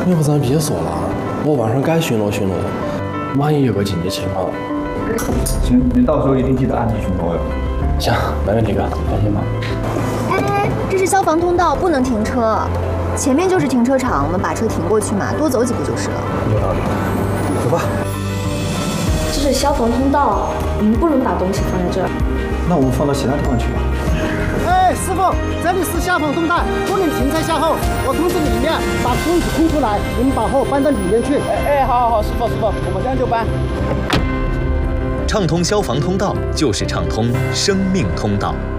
要不咱别说了，我晚上该巡逻巡逻，万一有个紧急情况。 行，你到时候一定记得按时巡逻哟。 行，没问题哥，放心吧。 哎，这是消防通道，不能停车。前面就是停车场，我们把车停过去嘛，多走几步就是了。 有道理。走吧。 这是消防通道，我们不能把东西放在这儿。 那我们放到其他地方去吧。 哎，师傅，这里是消防通道，不能停车下后。我通知里面把东西空出来，你们把货搬到里面去。 好，师傅，我们这样就搬。 畅通消防通道就是畅通生命通道。